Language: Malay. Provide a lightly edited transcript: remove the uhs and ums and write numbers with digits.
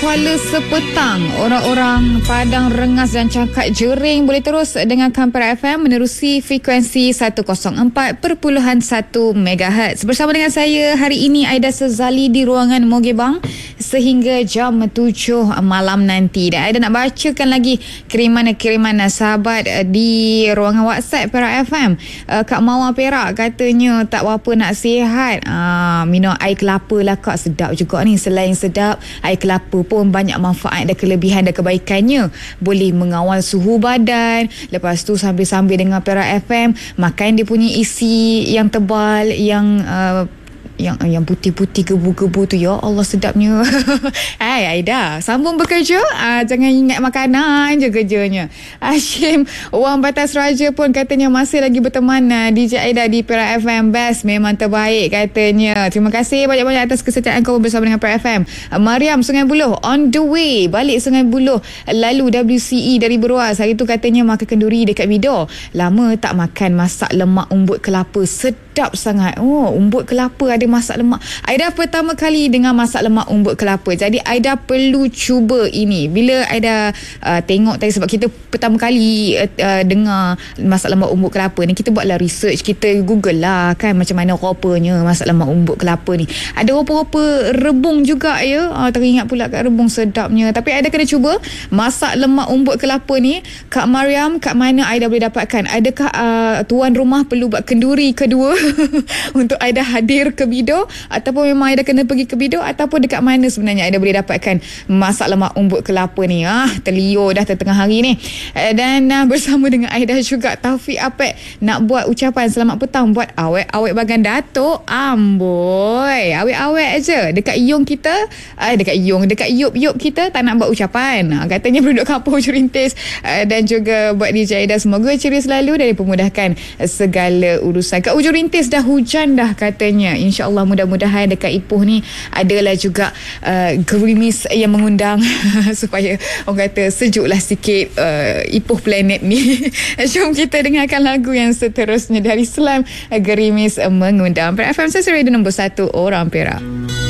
Kuala Sepetang. Orang-orang Padang Rengas dan Cakap Jering boleh terus dengarkan Perak FM menerusi frekuensi 104.1 MHz. Bersama dengan saya hari ini Aida Sezali di ruangan Mogebang sehingga jam 7 malam nanti. Dan Aida nak bacakan lagi kiriman sahabat di ruangan WhatsApp Perak FM. Kak Mawar Perak katanya tak apa nak sihat. Minum air kelapa lah Kak, sedap juga ni. Selain sedap, air kelapa pun banyak manfaat dan kelebihan dan kebaikannya. Boleh mengawal suhu badan. Lepas tu sambil-sambil dengar Perak FM, makan dia punya isi yang tebal, yang putih-putih gebu-gebu tu, ya Allah sedapnya. Hai Aida, sambung bekerja, jangan ingat makanan je kerjanya. Hashim Wang Batas Raja pun katanya masih lagi berteman DJ Aida di Perak FM. Best, memang terbaik katanya. Terima kasih banyak-banyak atas kesetiaan kau bersama dengan Perak FM. Mariam Sungai Buloh on the way balik Sungai Buloh, lalu WCE dari Beruas. Hari tu katanya makan kenduri dekat Mido. Lama tak makan masak lemak umbut kelapa, sedap sangat. Oh, umbut kelapa ada masak lemak. Aida pertama kali dengar masak lemak umbut kelapa. Jadi Aida perlu cuba ini. Bila Aida tengok tadi, sebab kita pertama kali dengar masak lemak umbut kelapa ni, kita buatlah research, kita google lah kan macam mana rupanya masak lemak umbut kelapa ni. Ada rupa-rupa rebung juga ya. Teringat pula kat rebung, sedapnya. Tapi Aida kena cuba masak lemak umbut kelapa ni. Kak Mariam, kat mana Aida boleh dapatkan? Adakah tuan rumah perlu buat kenduri kedua untuk Aida hadir ke Bido, ataupun memang Aida kena pergi ke Bido, ataupun dekat mana sebenarnya Aida boleh dapatkan masak lemak umbut kelapa ni? Terliur dah tengah hari ni. Dan bersama dengan Aida juga Taufik Apek nak buat ucapan selamat petang buat awet-awet bagan Datuk. Amboi, awet-awet aja dekat Yong kita, dekat Yup kita tak nak buat ucapan. Katanya penduduk kampung Hujung Rintis dan juga buat DJ Aida semoga ceria selalu dan dipermudahkan segala urusan. Kat Hujung Rintis dah hujan dah katanya. InsyaAllah mudah-mudahan dekat Ipoh ni adalah juga gerimis yang mengundang supaya orang kata sejuklah sikit Ipoh planet ni. Jom kita dengarkan lagu yang seterusnya dari Slam, Gerimis Mengundang. Perak FM, saya radio nombor 1 orang Perak.